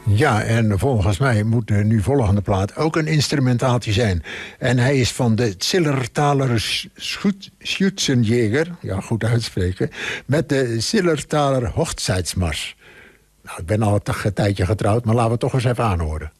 Ja, en volgens mij moet de nu volgende plaat ook een instrumentaaltje zijn. En hij is van de Zillertaler Schützenjäger, ja, goed uitspreken, met de Zillertaler Hochzeitsmars. Nou, ik ben al een tijdje getrouwd, maar laten we het toch eens even aanhoren.